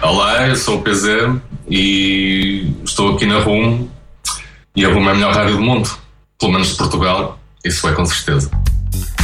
Olá, eu sou o PZ e estou aqui na RUM, e a RUM é a melhor rádio do mundo, pelo menos de Portugal, isso é com certeza.